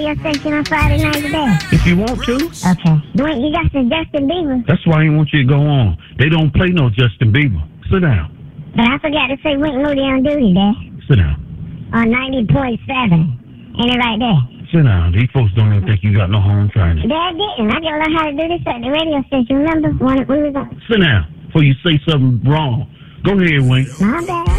your station on Friday night today? If you want to. Okay. Dwayne, you got some Justin Bieber. That's why I didn't want you to go on. They don't play no Justin Bieber. Sit down. But I forgot to say Wink Moody on duty, Dad. Sit down. On 90.7. Ain't it right there? Sit down. These folks don't even think you got no home training. Dad didn't. I gotta learn how to do this at the radio station. Remember when we was on? Sit down before you say something wrong. Go ahead, Wink. My bad.